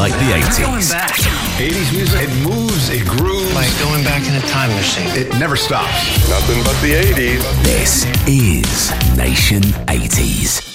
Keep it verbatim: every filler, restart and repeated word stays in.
like the eighties. eighties music, it moves, it grooves. Like going back in a time machine. It never stops. Nothing but the eighties. This is Nation eighties.